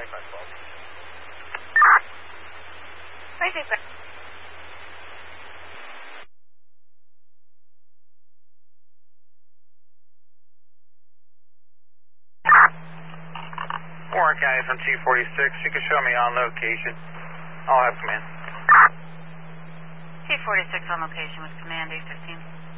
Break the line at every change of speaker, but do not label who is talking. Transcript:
Warren County from 246. You can show me on location. I'll have command.
246 on location with command 815.